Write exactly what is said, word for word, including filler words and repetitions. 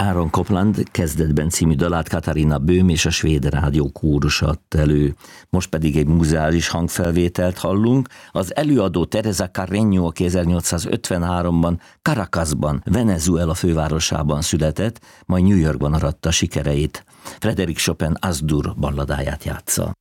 Aaron Copland kezdetben című dalát Katarina Böhm és a Svéd Rádió kórus adta elő. Most pedig egy muzeális hangfelvételt hallunk. Az előadó Teresa Carreño, aki ezernyolcszázötvenháromban Caracasban, Venezuela fővárosában született, majd New Yorkban aratta sikereit. Frédéric Chopin Az-Dur balladáját játsza.